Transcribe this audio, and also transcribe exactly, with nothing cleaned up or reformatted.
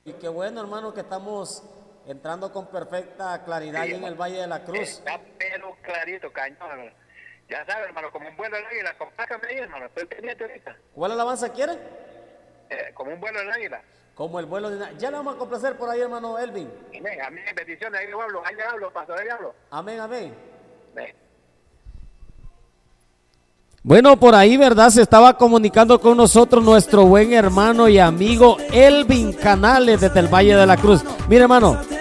Y qué bueno, hermano, que estamos entrando con perfecta claridad Sí, ahí en el Valle de la Cruz. Está pero clarito, cañón, hermano. Ya sabes, hermano, como un vuelo del águila, complácame ahí, hermano, estoy pendiente ahorita. ¿Cuál alabanza quiere? Eh, como un vuelo del águila. Como el vuelo de una... Ya le vamos a complacer por ahí, hermano Elvin. Amén, amén, bendiciones, ahí le hablo, ahí le hablo, pastor, ahí le hablo. Amén, amén. Ven. Bueno, por ahí, ¿verdad? Se estaba comunicando con nosotros nuestro buen hermano y amigo Elvin Canales desde el Valle de la Cruz. Mire, hermano,